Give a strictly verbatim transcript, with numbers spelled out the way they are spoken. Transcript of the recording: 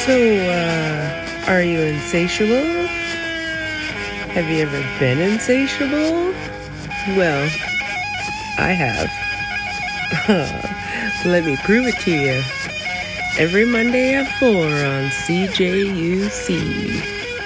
So, uh, are you insatiable? Have you ever been insatiable? Well, I have. Let me prove it to you. Every Monday at four on C J U C.